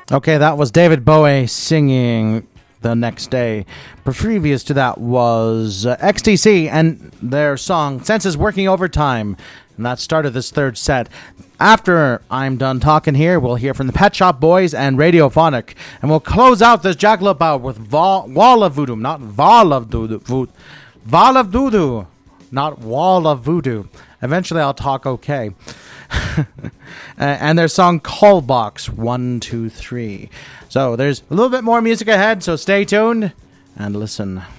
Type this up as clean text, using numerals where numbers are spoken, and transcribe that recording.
Okay, that was David Bowie singing The Next Day. Previous to that was XTC and their song Senses Working Overtime. And that started this third set. After I'm done talking here, we'll hear from the Pet Shop Boys and Radiophonic. And we'll close out this Jackalope out with Wall of Voodoo, not Val of Voodoo. Val of Voodoo, not Wall of Voodoo. Eventually I'll talk okay. And their song Call Box 1, 2, 3. So there's a little bit more music ahead, so stay tuned and listen.